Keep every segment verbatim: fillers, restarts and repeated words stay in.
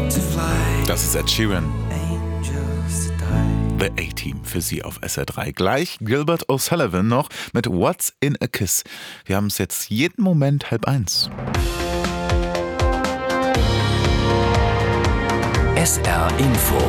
Das ist Ed Sheeran. The A-Team für Sie auf S R drei. Gleich Gilbert O'Sullivan noch mit What's in a Kiss. Wir haben es jetzt jeden Moment halb eins. S R Info.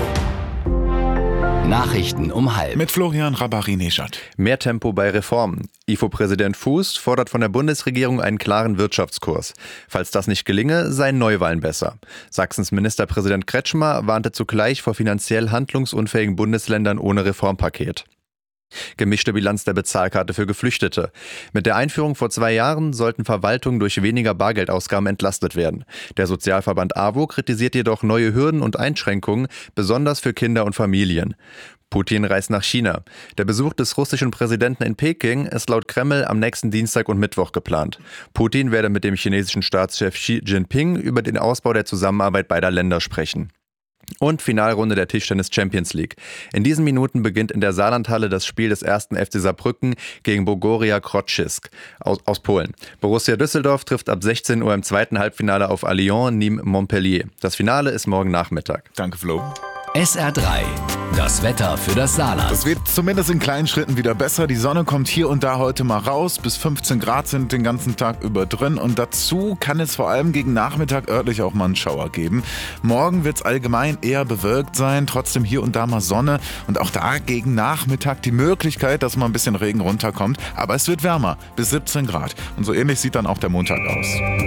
Nachrichten um halb. Mit Florian Rabari-Nejad. Mehr Tempo bei Reformen. I F O-Präsident Fuß fordert von der Bundesregierung einen klaren Wirtschaftskurs. Falls das nicht gelinge, seien Neuwahlen besser. Sachsens Ministerpräsident Kretschmer warnte zugleich vor finanziell handlungsunfähigen Bundesländern ohne Reformpaket. Gemischte Bilanz der Bezahlkarte für Geflüchtete. Mit der Einführung vor zwei Jahren sollten Verwaltungen durch weniger Bargeldausgaben entlastet werden. Der Sozialverband A W O kritisiert jedoch neue Hürden und Einschränkungen, besonders für Kinder und Familien. Putin reist nach China. Der Besuch des russischen Präsidenten in Peking ist laut Kreml am nächsten Dienstag und Mittwoch geplant. Putin werde mit dem chinesischen Staatschef Xi Jinping über den Ausbau der Zusammenarbeit beider Länder sprechen. Und Finalrunde der Tischtennis Champions League. In diesen Minuten beginnt in der Saarlandhalle das Spiel des ersten F C Saarbrücken gegen Bogoria Kroczysk aus, aus Polen. Borussia Düsseldorf trifft ab sechzehn Uhr im zweiten Halbfinale auf Allianz Nîmes Montpellier. Das Finale ist morgen Nachmittag. Danke, Flo. S R drei. Das Wetter für das Saarland. Es wird zumindest in kleinen Schritten wieder besser. Die Sonne kommt hier und da heute mal raus. Bis fünfzehn Grad sind den ganzen Tag über drin. Und dazu kann es vor allem gegen Nachmittag örtlich auch mal einen Schauer geben. Morgen wird es allgemein eher bewölkt sein. Trotzdem hier und da mal Sonne. Und auch da gegen Nachmittag die Möglichkeit, dass mal ein bisschen Regen runterkommt. Aber es wird wärmer. Bis siebzehn Grad. Und so ähnlich sieht dann auch der Montag aus.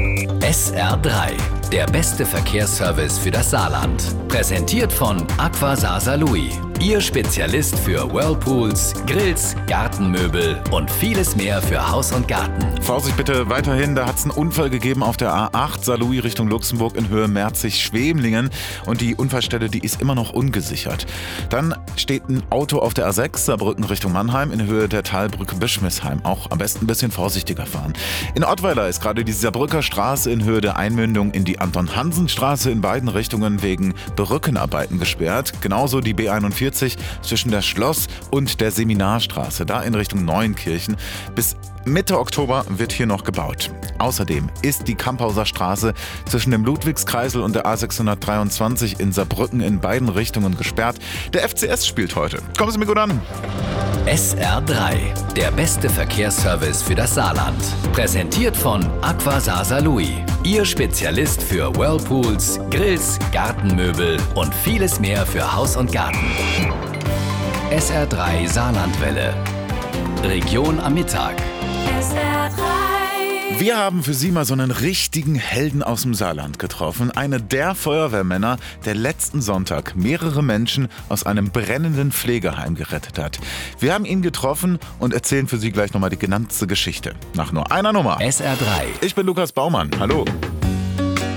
S R drei. Der beste Verkehrsservice für das Saarland. Präsentiert von Aqua Sasa Louis. Ihr Spezialist für Whirlpools, Grills, Gartenmöbel und vieles mehr für Haus und Garten. Vorsicht bitte weiterhin, da hat es einen Unfall gegeben auf der A acht, Saarlouis Richtung Luxemburg in Höhe Merzig-Schwemlingen und die Unfallstelle, die ist immer noch ungesichert. Dann steht ein Auto auf der A sechs, Saarbrücken Richtung Mannheim in Höhe der Talbrücke Bischmisheim. Auch am besten ein bisschen vorsichtiger fahren. In Ottweiler ist gerade die Saarbrücker Straße in Höhe der Einmündung in die Anton-Hansen-Straße in beiden Richtungen wegen Brückenarbeiten gesperrt. Genauso die B einundvierzig zwischen der Schloss- und der Seminarstraße, da in Richtung Neuenkirchen. Bis Mitte Oktober wird hier noch gebaut. Außerdem ist die Kamphauser Straße zwischen dem Ludwigskreisel und der A sechshundertdreiundzwanzig in Saarbrücken in beiden Richtungen gesperrt. Der F C S spielt heute. Kommen Sie mir gut an. S R drei. Der beste Verkehrsservice für das Saarland. Präsentiert von Aqua Sasa Louis. Ihr Spezialist für Whirlpools, Grills, Gartenmöbel und vieles mehr für Haus und Garten. S R drei Saarlandwelle. Region am Mittag. S R drei. Wir haben für Sie mal so einen richtigen Helden aus dem Saarland getroffen. Einer der Feuerwehrmänner, der letzten Sonntag mehrere Menschen aus einem brennenden Pflegeheim gerettet hat. Wir haben ihn getroffen und erzählen für Sie gleich nochmal die genannte Geschichte. Nach nur einer Nummer. S R drei. Ich bin Lukas Baumann. Hallo.